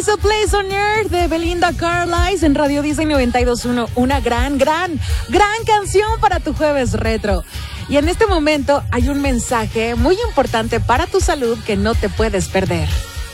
Is a Place on Earth de Belinda Carlisle en Radio Disney 92.1. Una gran canción para tu jueves retro. Y en este momento hay un mensaje muy importante para tu salud que no te puedes perder.